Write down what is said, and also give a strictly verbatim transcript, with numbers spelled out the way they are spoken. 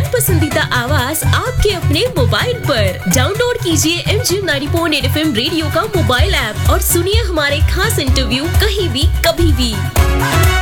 मन पसंदीदा आवाज आपके अपने मोबाइल पर। डाउनलोड कीजिए M G ninety point at F M radio का मोबाइल ऐप और सुनिए हमारे खास इंटरव्यू कहीं भी कभी भी।